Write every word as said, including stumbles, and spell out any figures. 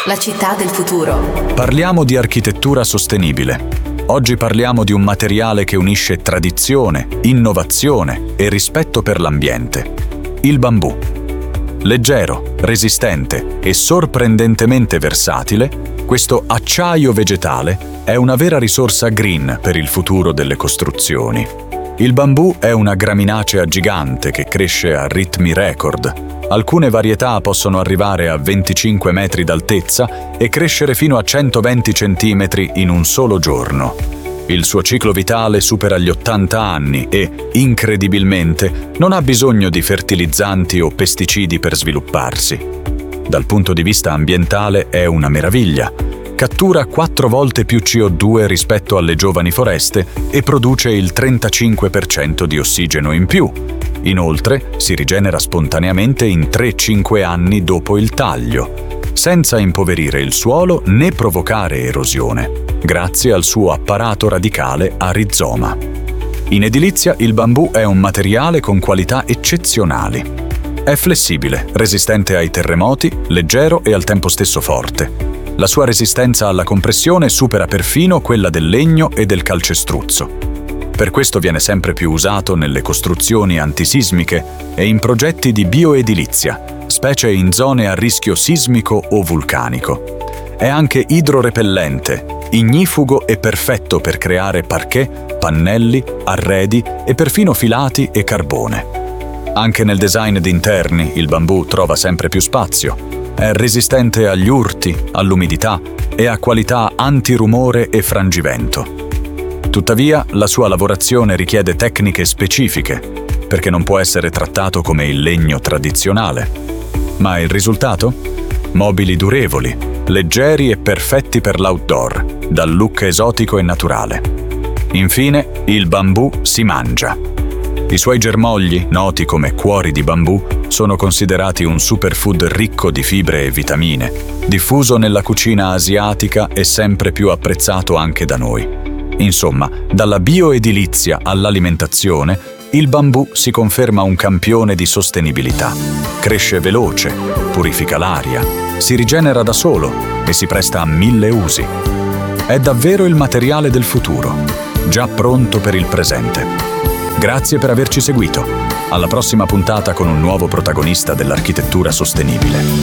la città del futuro. Parliamo di architettura sostenibile. Oggi parliamo di un materiale che unisce tradizione, innovazione e rispetto per l'ambiente. Il bambù. Leggero, resistente e sorprendentemente versatile, questo acciaio vegetale è una vera risorsa green per il futuro delle costruzioni. Il bambù è una graminacea gigante che cresce a ritmi record. Alcune varietà possono arrivare a venticinque metri d'altezza e crescere fino a centoventi centimetri in un solo giorno. Il suo ciclo vitale supera gli ottanta anni e, incredibilmente, non ha bisogno di fertilizzanti o pesticidi per svilupparsi. Dal punto di vista ambientale è una meraviglia. Cattura quattro volte più C O due rispetto alle giovani foreste e produce il trentacinque per cento di ossigeno in più. Inoltre, si rigenera spontaneamente in tre cinque anni dopo il taglio, senza impoverire il suolo né provocare erosione, grazie al suo apparato radicale a rizoma. In edilizia il bambù è un materiale con qualità eccezionali. È flessibile, resistente ai terremoti, leggero e al tempo stesso forte. La sua resistenza alla compressione supera perfino quella del legno e del calcestruzzo. Per questo viene sempre più usato nelle costruzioni antisismiche e in progetti di bioedilizia, specie in zone a rischio sismico o vulcanico. È anche idrorepellente, ignifugo e perfetto per creare parquet, pannelli, arredi e perfino filati e carbone. Anche nel design d'interni il bambù trova sempre più spazio. È resistente agli urti, all'umidità e ha qualità antirumore e frangivento. Tuttavia, la sua lavorazione richiede tecniche specifiche, perché non può essere trattato come il legno tradizionale. Ma il risultato? Mobili durevoli, leggeri e perfetti per l'outdoor, dal look esotico e naturale. Infine, il bambù si mangia. I suoi germogli, noti come cuori di bambù, sono considerati un superfood ricco di fibre e vitamine, diffuso nella cucina asiatica e sempre più apprezzato anche da noi. Insomma, dalla bioedilizia all'alimentazione, il bambù si conferma un campione di sostenibilità. Cresce veloce, purifica l'aria, si rigenera da solo e si presta a mille usi. È davvero il materiale del futuro, già pronto per il presente. Grazie per averci seguito. Alla prossima puntata con un nuovo protagonista dell'architettura sostenibile.